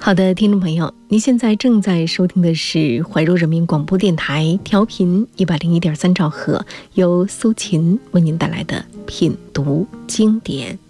好的，听众朋友，您现在正在收听的是怀柔人民广播电台调频101.3兆赫，由苏秦为您带来的品读经典。